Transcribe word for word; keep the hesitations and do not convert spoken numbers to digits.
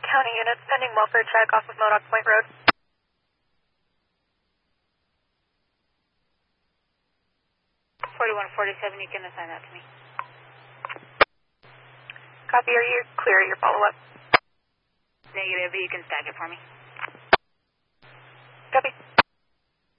County units pending welfare check off of Modoc Point Road. forty-one forty-seven, you can assign that to me. Copy, are you clear your follow-up? Negative, you can stack it for me. Copy.